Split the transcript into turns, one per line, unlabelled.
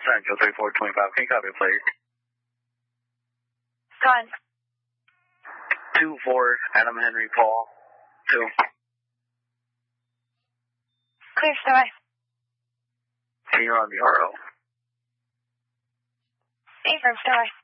Echo 3425. Can you copy a plate?
Gone.
2-4, Adam Henry Paul. 2.
Clear sky.
And you're on the RO.
Affirm sky.